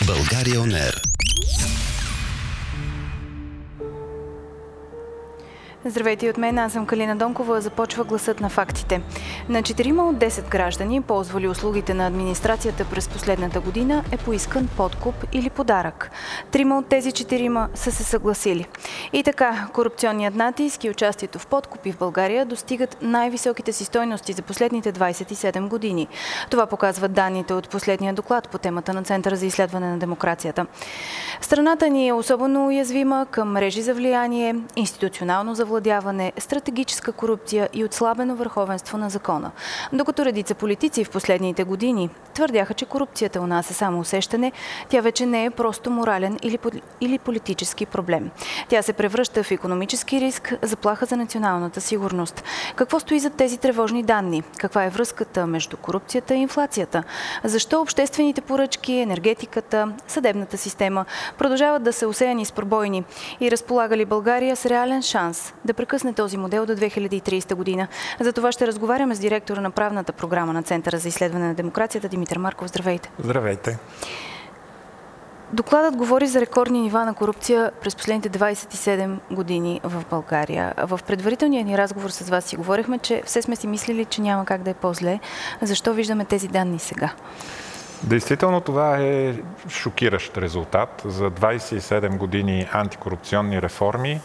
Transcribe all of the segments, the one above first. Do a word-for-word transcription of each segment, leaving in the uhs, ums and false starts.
България Он Ер. Здравейте и от мен, аз съм Калина Донкова. Започва гласът на фактите. На четирима от десет граждани, ползвали услугите на администрацията през последната година, е поискан подкуп или подарък. Трима от тези четирима са се съгласили. И така, корупционният натиск и участието в подкупи в България достигат най-високите си стойности за последните двадесет и седем години. Това показват данните от последния доклад по темата на Центъра за изследване на демокрацията. Страната ни е особено уязвима към мрежи за влияние, институционално завладяване, стратегическа корупция и отслабено върховенство на закона. Докато редица политици в последните години твърдяха, че корупцията у нас е само усещане, тя вече не е просто морален или, или политически проблем. Тя се превръща в икономически риск, заплаха за националната сигурност. Какво стои зад тези тревожни данни? Каква е връзката между корупцията и инфлацията? Защо обществените поръчки, енергетиката, съдебната система продължават да са осеяни с пробойни и разполага България с реален шанс да прекъсне този модел до две хиляди и тридесета година? За това ще разговаряме с директора на правната програма на Центъра за изследване на демокрацията Димитър Марков. Здравейте! Здравейте! Докладът говори за рекордни нива на корупция през последните двадесет и седем години в България. В предварителния ни разговор с вас си говорихме, че все сме си мислили, че няма как да е по-зле. Защо виждаме тези данни сега? Действително това е шокиращ резултат. За двадесет и седем години антикорупционни реформи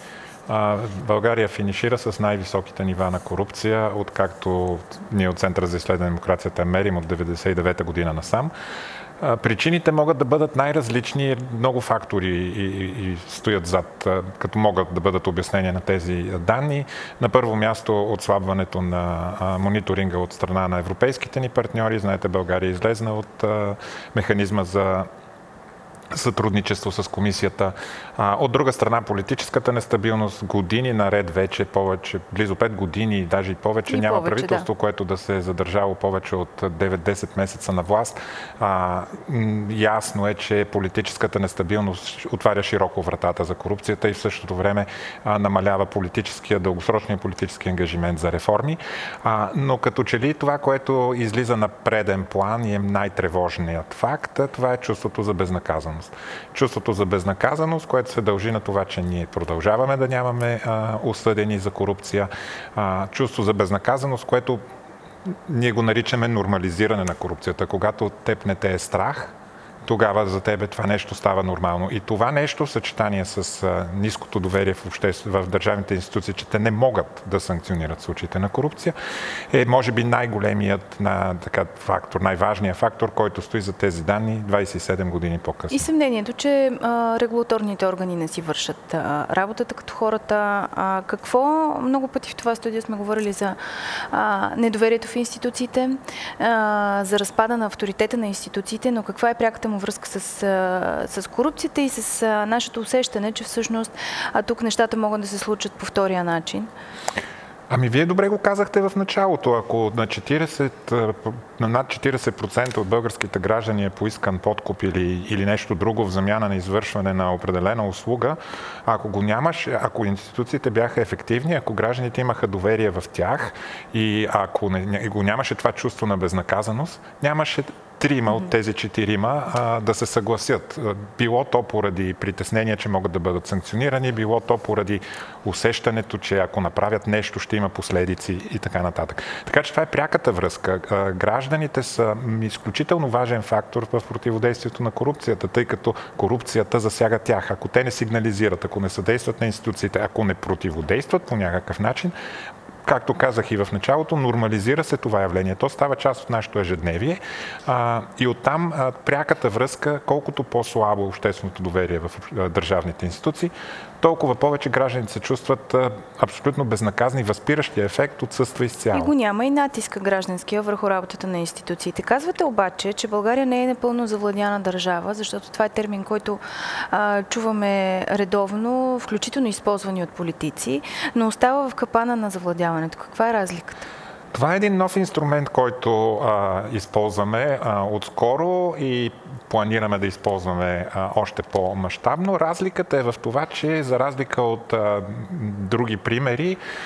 България финишира с най-високите нива на корупция, откакто ние от Центъра за изследване на демокрацията мерим от деветдесет и девета година насам. Причините могат да бъдат най-различни, много фактори и, и, и стоят зад, като могат да бъдат обяснени на тези данни. На първо място отслабването на мониторинга от страна на европейските ни партньори. Знаете, България е излезна от механизма за сътрудничество с комисията. От друга страна, политическата нестабилност, години наред вече, повече, близо пет години, даже и повече, и няма повече, правителство, да. което да се е задържало повече от девет-десет месеца на власт. А, ясно е, че политическата нестабилност отваря широко вратата за корупцията и в същото време а, намалява политическия, дългосрочния политически ангажимент за реформи. А, но като че ли това, което излиза на преден план и е най-тревожният факт, това е чувството за безнаказаност. Чувството за безнаказаност, което се дължи на това, че ние продължаваме да нямаме а, осъдени за корупция. А, чувство за безнаказаност, което ние го наричаме нормализиране на корупцията. Когато теб не те е страх, тогава за тебе това нещо става нормално. И това нещо в съчетание с а, ниското доверие в, обществ... в държавните институции, че те не могат да санкционират случаите на корупция, е може би най-големият на, така, фактор, най-важният фактор, който стои за тези данни двадесет и седем години по-късно. И съмнението, че а, регулаторните органи не си вършат а, работата като хората. А, какво? Много пъти в това студио сме говорили за а, недоверието в институциите, а, за разпада на авторитета на институциите, но каква е пряката му връзка с, с корупцията и с а, нашето усещане, че всъщност а, тук нещата могат да се случат по втория начин? Ами вие добре го казахте в началото. Ако на, четиридесет, на над четиридесет процента от българските граждани е поискан подкуп или, или нещо друго в замяна на извършване на определена услуга, ако го нямаш, ако институциите бяха ефективни, ако гражданите имаха доверие в тях и ако не, го нямаше това чувство на безнаказаност, нямаше трима от тези четирима а, да се съгласят. Било то поради притеснение, че могат да бъдат санкционирани, било то поради усещането, че ако направят нещо, ще има последици и така нататък. Така че това е пряката връзка. А, гражданите са изключително важен фактор в противодействието на корупцията, тъй като корупцията засяга тях. Ако те не сигнализират, ако не съдействат на институциите, ако не противодействат по някакъв начин, както казах и в началото, нормализира се това явление. То става част от нашето ежедневие а, и оттам а, пряката връзка, колкото по-слабо общественото доверие в а, държавните институции, толкова повече гражданите се чувстват а, абсолютно безнаказани. Възпиращия ефект отсъства изцяло. И го няма и натиска гражданския върху работата на институциите. Казвате обаче, че България не е напълно завладяна държава, защото това е термин, който а, чуваме редовно, включително използвани от политици, но остава в капана на завладяването. Каква е разликата? Това е един нов инструмент, който а, използваме а, отскоро и планираме да използваме а, още по-мащабно. Разликата е в това, че за разлика от а, други примери,